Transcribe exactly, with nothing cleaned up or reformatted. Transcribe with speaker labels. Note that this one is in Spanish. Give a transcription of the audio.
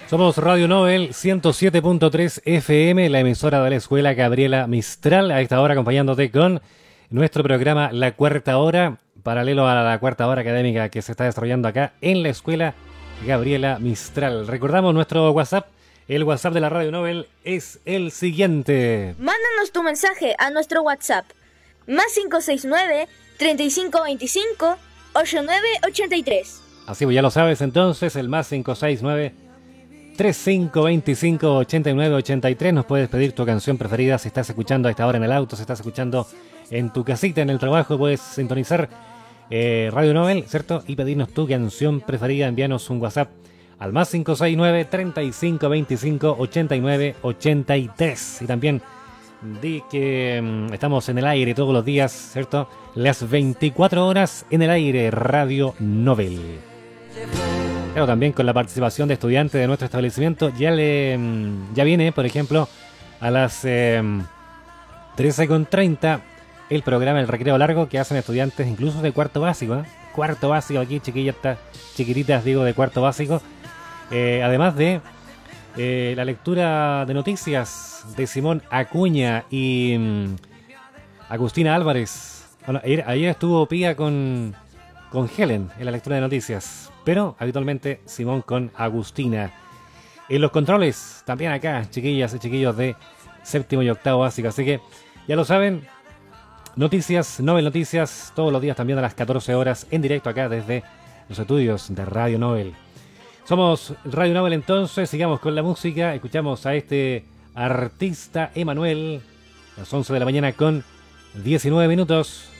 Speaker 1: Somos Radio Nobel ciento siete punto tres F M, la emisora de la escuela Gabriela Mistral, a esta hora acompañándote con nuestro programa La Cuarta Hora, paralelo a la cuarta hora académica que se está desarrollando acá en la escuela Gabriela Mistral. Recordamos nuestro WhatsApp, el WhatsApp de la Radio Nobel es el siguiente.
Speaker 2: Mándanos tu mensaje a nuestro WhatsApp, más cinco seis nueve, treinta y cinco veinticinco, ochenta y nueve ochenta y tres.
Speaker 1: Así pues ya lo sabes entonces, el más cinco seis nueve, treinta y cinco veinticinco, ochenta y nueve ochenta y tres. Nos puedes pedir tu canción preferida si estás escuchando a esta hora en el auto, si estás escuchando en tu casita, en el trabajo. Puedes sintonizar eh, Radio Nobel, ¿cierto? Y pedirnos tu canción preferida. Envíanos un WhatsApp al más cinco seis nueve, treinta y cinco veinticinco, ochenta y nueve ochenta y tres. Y también di que um, estamos en el aire todos los días, ¿cierto? Las veinticuatro horas en el aire, Radio Nobel. Claro, también con la participación de estudiantes de nuestro establecimiento. Ya le ya viene, por ejemplo, a las eh, trece con treinta el programa El Recreo Largo que hacen estudiantes incluso de cuarto básico. ¿eh? Cuarto básico aquí, chiquillas, chiquititas, digo, de cuarto básico. Eh, además de eh, la lectura de noticias de Simón Acuña y um, Agustina Álvarez. Bueno, ayer, ayer estuvo Pía con, con Helen en la lectura de noticias. Pero habitualmente Simón con Agustina. En los controles, también acá, chiquillas y chiquillos de séptimo y octavo básico. Así que ya lo saben, noticias, Nobel Noticias, todos los días también a las catorce horas, en directo acá desde los estudios de Radio Nobel. Somos Radio Nobel entonces, sigamos con la música. Escuchamos a este artista Emanuel, a las once de la mañana con diecinueve minutos.